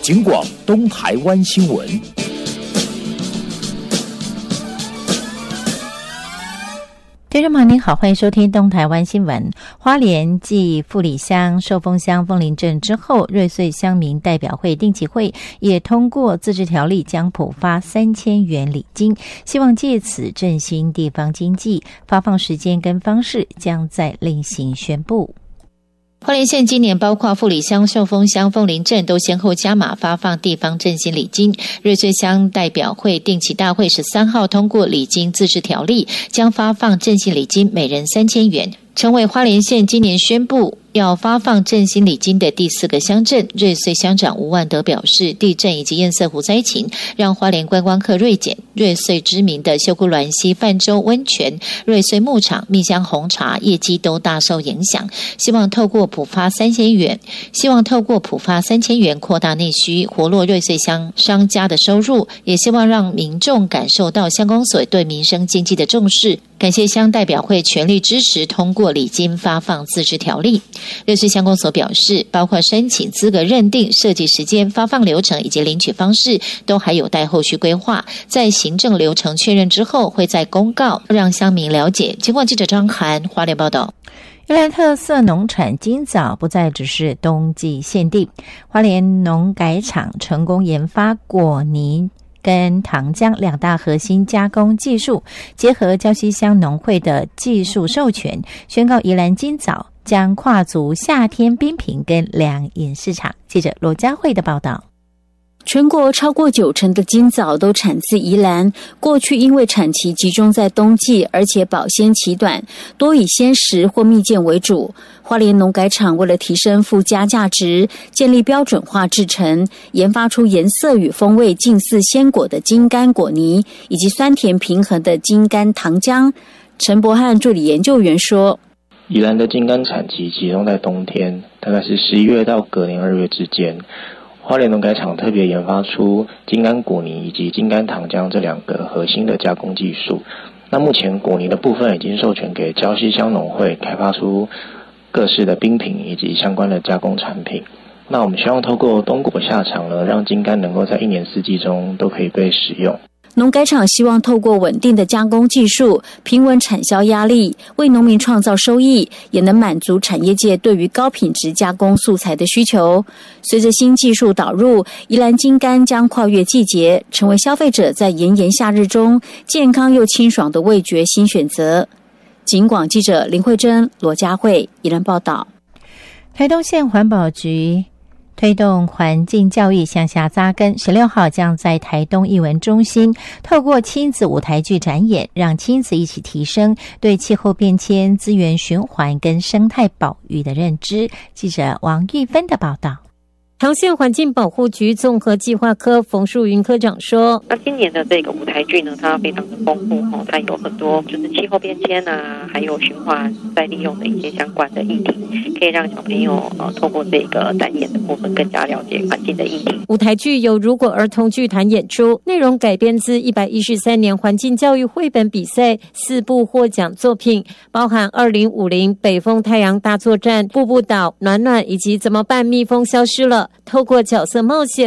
警广东台湾新闻。 听众朋友您好，欢迎收听东台湾新闻。花莲继富里乡、寿丰乡、凤林镇之后，瑞穗乡民代表会定期会也通过自治条例，将普发3000元礼金，希望借此振兴地方经济。发放时间跟方式将在另行宣布。花莲县今年包括富里乡、寿丰乡、凤林镇都先后加码发放地方振兴礼金。瑞穗乡代表会定期大会13号通过礼金自治条例，将发放振兴礼金每人3000元，成为花莲县今年宣布要发放振兴礼金的第4个乡镇。瑞穗乡长吴万德表示，地震以及堰塞湖灾情让花莲观光客锐减，瑞穗知名的秀姑峦溪泛舟温泉、瑞穗牧场、蜜香红茶业绩都大受影响，希望透过普发3000元扩大内需，活络瑞穗乡商家的收入，也希望让民众感受到乡公所对民生经济的重视。感谢乡代表会全力支持通过礼金发放自治条例。瑞穗乡公所表示，包括申请资格认定、设计时间、发放流程以及领取方式都还有待后续规划，在行政流程确认之后会再公告，让乡民了解。经过记者张涵花莲报道。宜兰特色农产金枣不再只是冬季限定，花莲农改场成功研发果泥跟糖浆2大核心加工技术，结合礁溪乡农会的技术授权，宣告宜兰金枣将跨足夏天冰品跟凉饮市场。记者罗佳慧的报道。 全国超过90%的金枣都产自宜兰，过去因为产期集中在冬季，而且保鲜期短，多以鲜食或蜜饯为主。花莲农改场为了提升附加价值，建立标准化制程，研发出颜色与风味近似鲜果的金柑果泥，以及酸甜平衡的金柑糖浆。陈柏翰助理研究员说， 宜兰的金柑产期集中在冬天，大概是11月到隔年2月之间。花莲农改场特别研发出金柑果泥以及金柑糖浆这2个核心的加工技术。那目前果泥的部分已经授权给礁溪乡农会，开发出各式的冰品以及相关的加工产品。那我们希望透过冬果夏场呢，让金柑能够在1年4季中都可以被使用。 农改场希望透过稳定的加工技术，平稳产销压力，为农民创造收益，也能满足产业界对于高品质加工素材的需求。随着新技术导入，宜兰金柑将跨越季节，成为消费者在炎炎夏日中健康又清爽的味觉新选择。警广记者林慧珍、罗佳慧宜兰报道。 台东县环保局推动环境教育向下扎根，16号将在台东艺文中心透过亲子舞台剧展演，让亲子一起提升对气候变迁、资源循环跟生态保育的认知。记者王玉芬的报道。 桃县环境保护局综合计划科冯淑云科长说， 那今年的这个舞台剧呢，它非常的丰富它有很多就是气候变迁啊，还有循环再利用的一些相关的议题，可以让小朋友透过这个展演的部分更加了解环境的议题。 舞台剧由如果儿童剧团演出，内容改编自113年环境教育绘本比赛4部获奖作品，包含2050北风太阳大作战、步步岛、暖暖以及怎么办蜜蜂消失了。透过角色冒险